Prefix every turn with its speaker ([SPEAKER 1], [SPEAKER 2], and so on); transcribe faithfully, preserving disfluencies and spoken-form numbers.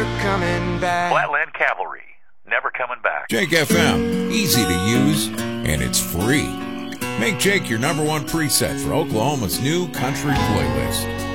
[SPEAKER 1] coming back.
[SPEAKER 2] Flatland Cavalry, never coming back.
[SPEAKER 3] Jake F M, easy to use, and it's free. Make Jake your number one preset for Oklahoma's new country playlist.